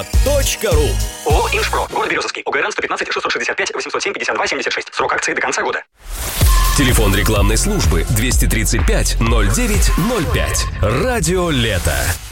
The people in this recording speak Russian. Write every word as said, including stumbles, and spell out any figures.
иншпро точка ру. ООО «Иншпро». Город Березовский. ОГРН сто пятнадцать шестьсот шестьдесят пять восемьсот семь пятьдесят два семьдесят шесть. Срок акции до конца года. Телефон рекламной службы двести тридцать пять ноль девять ноль пять. Радио «Лето».